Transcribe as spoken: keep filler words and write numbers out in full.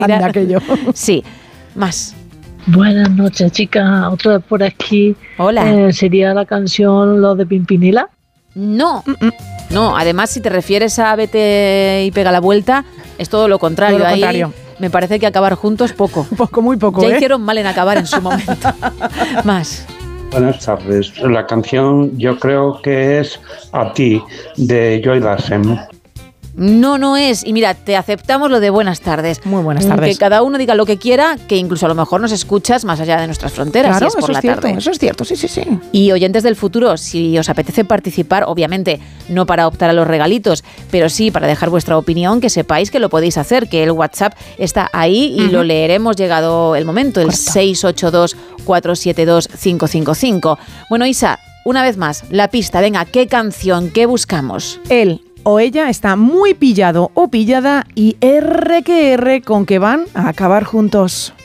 Anda aquello. Sí, más. Buenas noches, chicas. Otra vez por aquí. Hola. Eh, ¿Sería la canción Lo de Pimpinela? No, no. Además, si te refieres a Vete y pega la vuelta, es todo lo contrario. Todo lo Ahí contrario. me parece que acabar juntos poco. Poco, muy poco, Ya ¿eh? hicieron mal en acabar en su momento. Más. Buenas tardes. La canción yo creo que es A ti, de Joy Lassen. No, no es. Y mira, te aceptamos lo de buenas tardes. Muy buenas tardes. Que cada uno diga lo que quiera, que incluso a lo mejor nos escuchas más allá de nuestras fronteras. Claro, si es por eso la es cierto, tarde. eso es cierto, sí, sí, sí. Y oyentes del futuro, si os apetece participar, obviamente no para optar a los regalitos, pero sí para dejar vuestra opinión, que sepáis que lo podéis hacer, que el WhatsApp está ahí y uh-huh. lo leeremos llegado el momento, el Correcto. seis ocho dos, cuatro siete dos, cinco cinco cinco. Bueno, Isa, una vez más, la pista, venga, ¿qué canción, qué buscamos? Él o ella está muy pillado o pillada y R que R con que van a acabar juntos.